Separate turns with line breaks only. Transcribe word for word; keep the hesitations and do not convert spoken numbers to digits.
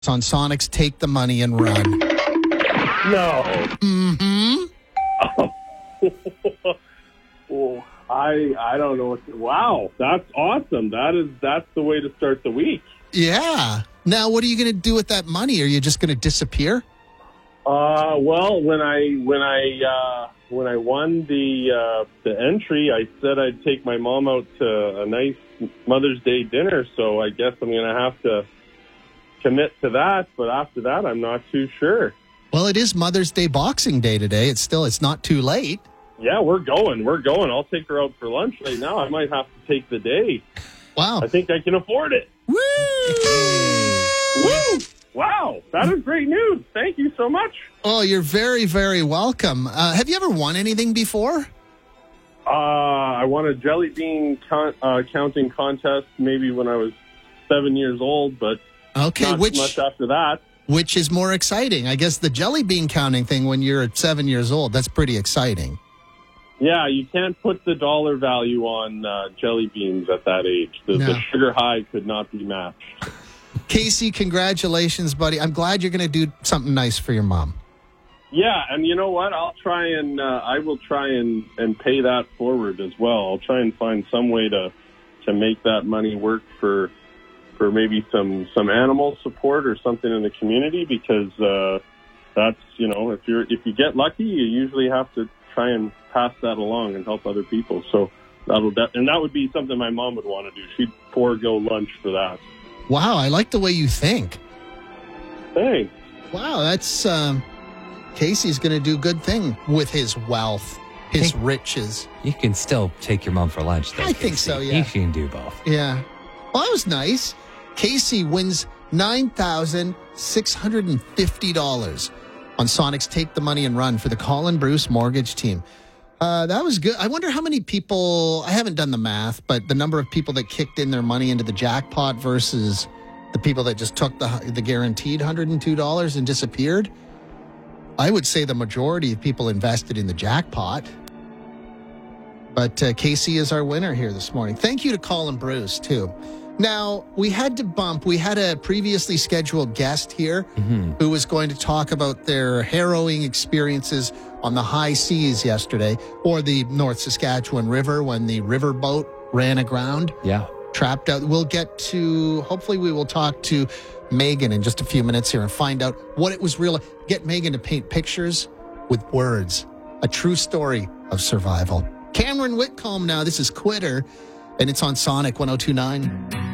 It's on Sonic's Take the Money and Run.
No.
Mm-hmm.
Oh, I I don't know. What to, wow, that's awesome. That is that's the way to start the week.
Yeah. Now, what are you going to do with that money? Are you just going to disappear?
Uh, well, when I when I uh, when I won the uh, the entry, I said I'd take my mom out to a nice Mother's Day dinner. So I guess I'm going to have to commit to that. But after that, I'm not too sure.
Well, it is Mother's Day Boxing Day today. It's still, it's not too late.
Yeah, we're going. We're going. I'll take her out for lunch right now. I might have to take the day.
Wow.
I think I can afford it.
Woo!
Woo! Wow, that is great news. Thank you so much.
Oh, you're very, very welcome. Uh, have you ever won anything before?
Uh, I won a jelly bean con- uh, counting contest maybe when I was seven years old, but
Okay,
not
which
much after that.
which is more exciting? I guess the jelly bean counting thing when you're seven years old, that's pretty exciting.
Yeah, you can't put the dollar value on uh, jelly beans at that age. The,
No.
the sugar high could not be matched.
Casey, congratulations, buddy. I'm glad you're going to do something nice for your mom.
Yeah, and you know what? I'll try and uh, I will try and, and pay that forward as well. I'll try and find some way to to make that money work for for maybe some some animal support or something in the community, because uh, that's, you know, if you're if you get lucky, you usually have to try and pass that along and help other people. So that'll de- and that would be something my mom would want to do. She'd forego lunch for that.
Wow, I like the way you think.
Thanks.
Wow, that's um, Casey's going to do good thing with his wealth, his
Hey.
riches.
You can still take your mom for lunch, though.
I think
Casey.
so, yeah.
You can do both.
Yeah. Well, that was nice. Casey wins nine thousand six hundred fifty dollars on Sonic's Take the Money and Run for the Colin Bruce Mortgage Team. Uh, that was good. I wonder how many people, I haven't done the math, but the number of people that kicked in their money into the jackpot versus the people that just took the the guaranteed one hundred two dollars and disappeared. I would say the majority of people invested in the jackpot. But uh, Casey is our winner here this morning. Thank you to Colin Bruce, too. Now, we had to bump. We had a previously scheduled guest here
Mm-hmm.
who was going to talk about their harrowing experiences on the high seas yesterday, or the North Saskatchewan River when the river boat ran aground,
Yeah.
trapped out. We'll get to, hopefully we will talk to Megan in just a few minutes here and find out what it was real. Get Megan to paint pictures with words. A true story of survival. Cameron Whitcomb now. This is Quitter, and it's on Sonic one oh two point nine.